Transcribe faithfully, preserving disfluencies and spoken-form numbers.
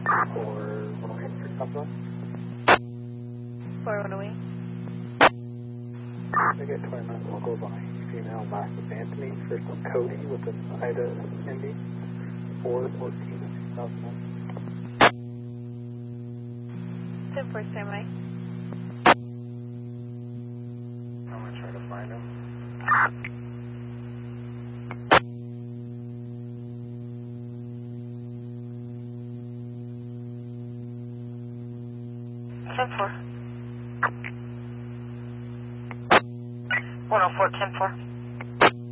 Or one oh eight for Southwest. four one oh eight. I get twenty minutes local by female last with Anthony for some Cody with an Ida Indy. four fourteen two thousand one. ten four, stand by. I'm going to try to find him. ten four. one oh four, ten four.